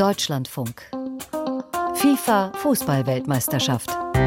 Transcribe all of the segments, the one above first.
Deutschlandfunk. FIFA Fußball-Weltmeisterschaft.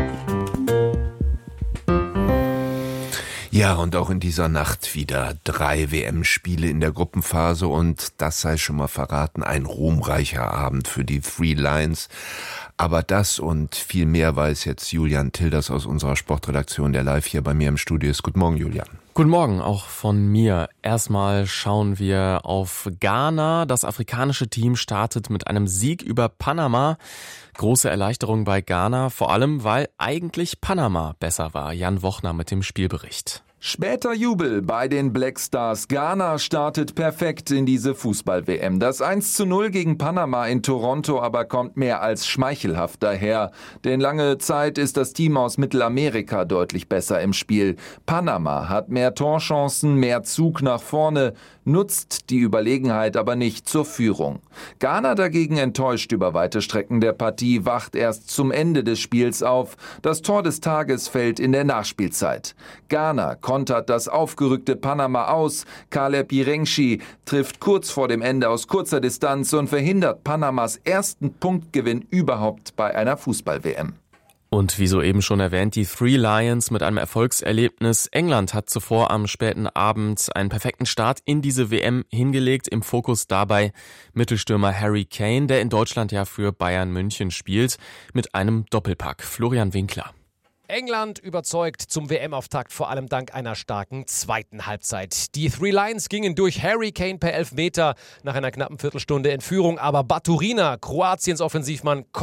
Ja, und auch in dieser Nacht wieder 3 WM-Spiele in der Gruppenphase und das sei schon mal verraten, ein ruhmreicher Abend für die Three Lions. Aber das und viel mehr weiß jetzt Julian Tilders aus unserer Sportredaktion, der live hier bei mir im Studio ist. Guten Morgen, Julian. Guten Morgen, auch von mir. Erstmal schauen wir auf Ghana. Das afrikanische Team startet mit einem Sieg über Panama. Große Erleichterung bei Ghana, vor allem weil eigentlich Panama besser war. Jan Wochner mit dem Spielbericht. Später Jubel bei den Black Stars. Ghana startet perfekt in diese Fußball-WM. Das 1:0 gegen Panama in Toronto aber kommt mehr als schmeichelhaft daher. Denn lange Zeit ist das Team aus Mittelamerika deutlich besser im Spiel. Panama hat mehr Torchancen, mehr Zug nach vorne, nutzt die Überlegenheit aber nicht zur Führung. Ghana dagegen enttäuscht über weite Strecken der Partie, wacht erst zum Ende des Spiels auf. Das Tor des Tages fällt in der Nachspielzeit. Ghana kontert das aufgerückte Panama aus. Caleb Irengshi trifft kurz vor dem Ende aus kurzer Distanz und verhindert Panamas ersten Punktgewinn überhaupt bei einer Fußball-WM. Und wie soeben schon erwähnt, die Three Lions mit einem Erfolgserlebnis. England hat zuvor am späten Abend einen perfekten Start in diese WM hingelegt. Im Fokus dabei Mittelstürmer Harry Kane, der in Deutschland ja für Bayern München spielt, mit einem Doppelpack. Florian Winkler. England überzeugt zum WM-Auftakt, vor allem dank einer starken zweiten Halbzeit. Die Three Lions gingen durch Harry Kane per Elfmeter nach einer knappen Viertelstunde in Führung, aber Baturina, Kroatiens Offensivmann,